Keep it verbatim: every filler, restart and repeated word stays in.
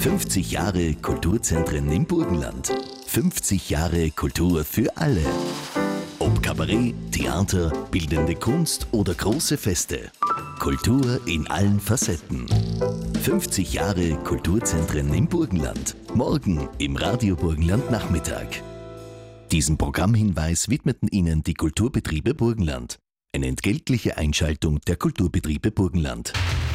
fünfzig Jahre Kulturzentren im Burgenland. fünfzig Jahre Kultur für alle. Ob Kabarett, Theater, bildende Kunst oder große Feste. Kultur in allen Facetten. fünfzig Jahre Kulturzentren im Burgenland. Morgen im Radio Burgenland Nachmittag. Diesen Programmhinweis widmeten Ihnen die Kulturbetriebe Burgenland. Eine entgeltliche Einschaltung der Kulturbetriebe Burgenland.